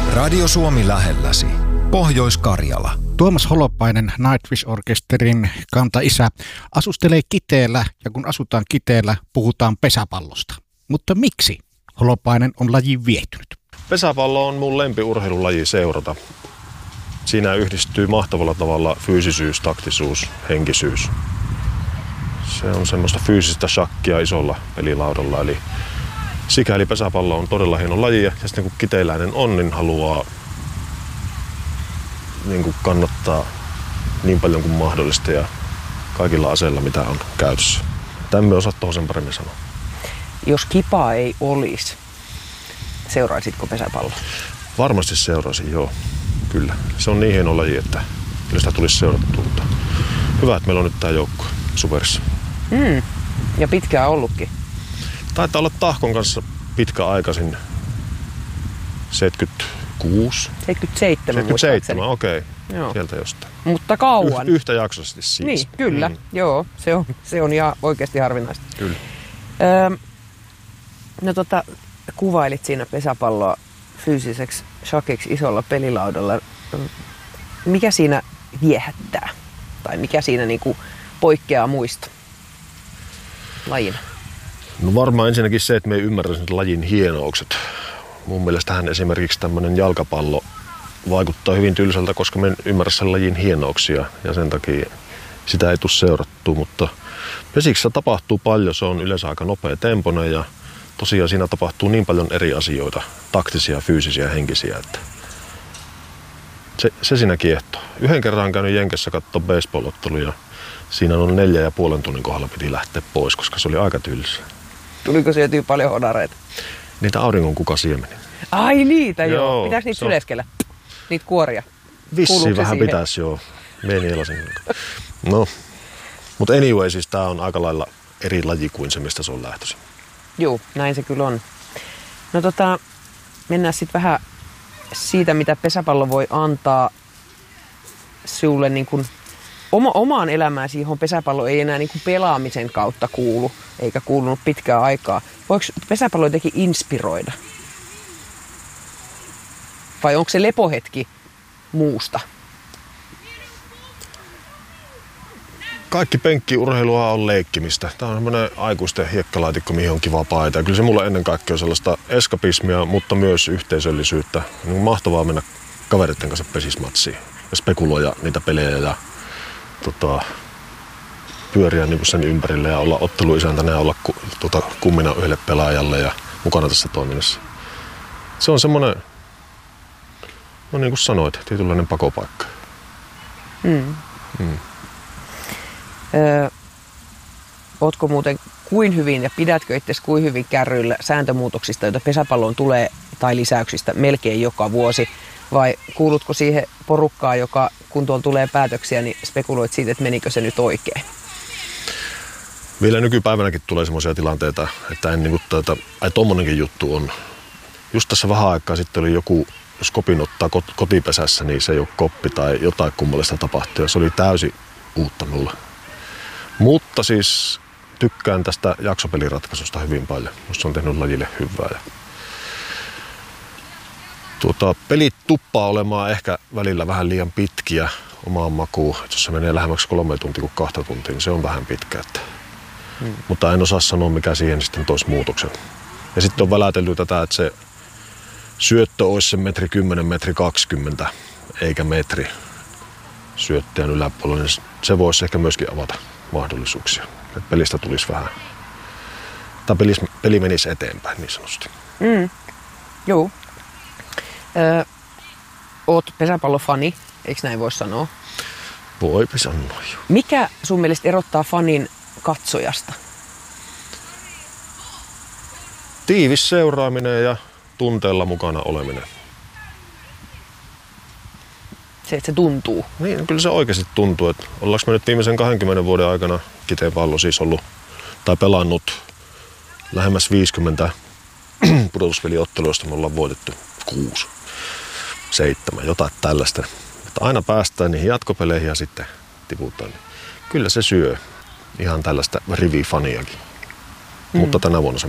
Radio Suomi lähelläsi. Pohjois-Karjala. Tuomas Holopainen, Nightwish-orkesterin kanta-isä, asustelee Kiteellä, ja kun asutaan Kiteellä, puhutaan pesäpallosta. Mutta miksi Holopainen on lajiin viehtynyt? Pesäpallo on mun lempiurheilulaji seurata. Siinä yhdistyy mahtavalla tavalla fyysisyys, taktisuus, henkisyys. Se on semmoista fyysistä shakkia isolla pelilaudalla. Eli sikäli pesäpallo on todella hieno laji. Ja sitten kun kiteiläinen on, niin haluaa kannattaa niin paljon kuin mahdollista ja kaikilla aseilla, mitä on käytössä. Tämme osaa tuohon sen paremmin sanoa. Jos kipaa ei olisi, seuraisitko pesäpalloa? Varmasti seuraisin, joo. Kyllä. Se on niin hieno laji, että kyllä sitä tulisi seurattua. Mutta hyvä, että meillä on nyt tämä joukko Superissa. Ja pitkään ollutkin. Taitaa olla Tahkon kanssa pitkäaikaisin. 76? 77, okei. Sieltä jostain. Mutta kauan. Yhtä jaksoisesti siis. Niin, kyllä. Joo, se on ihan oikeasti harvinaista. Kyllä. Kuvailit siinä pesäpalloa fyysiseksi shakiksi isolla pelilaudalla. Mikä siinä viehättää? Tai mikä siinä poikkeaa muista lajina? No varmaan ensinnäkin se, että me ei ymmärrä sen lajin hienoukset. Mun mielestähän esimerkiksi tämmöinen jalkapallo vaikuttaa hyvin tylsältä, koska me en ymmärrä sen lajin hienouksia ja sen takia sitä ei tule seurattua, mutta pesiksessä tapahtuu paljon, se on yleensä aika nopea tempoinen ja tosiaan siinä tapahtuu niin paljon eri asioita, taktisia, fyysisiä ja henkisiä, että se siinä kiehtoo. Yhden kerran on käynyt Jenkessä katsoa baseball-ottelua ja siinä on 4,5 tunnin kohdalla piti lähteä pois, koska se oli aika tylsä. Tuliko syötyä paljon hodareita? Niitä auringonkukasiemeniä. Ai niitä joo. Pitäis niitä syleskellä? Niitä kuoria? Vissiin vähän pitäisi joo. No, mutta anyway, siis tää on aika lailla eri laji kuin se, mistä se on lähtöisin. Joo, näin se kyllä on. No mennään sitten vähän siitä, mitä pesäpallo voi antaa sulle omaan elämääsi, johon pesäpallo ei enää pelaamisen kautta kuulu, eikä kuulunut pitkään aikaa. Voiko pesäpallo jotenkin inspiroida? Vai onko se lepohetki muusta? Kaikki penkkiurheilua on leikkimistä. Tämä on semmoinen aikuisten hiekkalaatikko, mihin on kiva paita. Ja kyllä se mulla ennen kaikkea on sellaista eskapismia, mutta myös yhteisöllisyyttä. On mahtavaa mennä kavereiden kanssa pesismatsiin ja spekuloida niitä pelejä ja pyöriä sen ympärille ja olla otteluisäntänä ja olla kummina yhdelle pelaajalle ja mukana tässä toiminnassa. Se on semmoinen, no niin kuin sanoit, tietynlainen pakopaikka. Ootko muuten kuin hyvin ja pidätkö itsesi kuin hyvin kärryillä sääntömuutoksista, joita pesäpalloon tulee tai lisäyksistä melkein joka vuosi? Vai kuulutko siihen porukkaan, joka kun tuolla tulee päätöksiä, niin spekuloit siitä, että menikö se nyt oikein? Vielä nykypäivänäkin tulee semmoisia tilanteita, että tommonenkin juttu on. Just tässä vähän aikaa sitten oli joku, jos kopin ottaa kotipesässä, niin se ei ole koppi tai jotain kummallista tapahtuu. Se oli täysin uutta mulle. Mutta siis tykkään tästä jaksopeliratkaisusta hyvin paljon. Musta se on tehnyt lajille hyvää. Pelit tuppaa olemaan ehkä välillä vähän liian pitkiä omaan makuun. Jos se menee lähemmäksi 3 tuntia kuin 2 tuntia, niin se on vähän pitkä. Mutta en osaa sanoa, mikä siihen sitten toisi muutoksen. Ja sitten on välätelty tätä, että se syöttö olisi se 1,10 1,20 eikä metri syöttäjän yläpuolella. Niin se voisi ehkä myöskin avata mahdollisuuksia. Että pelistä tulisi vähän, tai peli menisi eteenpäin niin sanotusti. Joo. Oot pesäpallofani, eikö näin voi sanoa? Voipi sanoa jo. Mikä sun mielestä erottaa fanin katsojasta? Tiivis seuraaminen ja tunteella mukana oleminen. Se, että se tuntuu. Niin, kyllä se oikeasti tuntuu. Että ollaanko me nyt viimeisen 20 vuoden aikana Kiteen Pallo siis ollut tai pelannut lähemmäs 50 pudotuspeliotteluista, me ollaan voitettu 6, 7, jotain tällaista. Että aina päästään niihin jatkopeleihin ja sitten tiputaan. Kyllä se syö ihan tällaista rivifaniakin. Mutta tänä vuonna se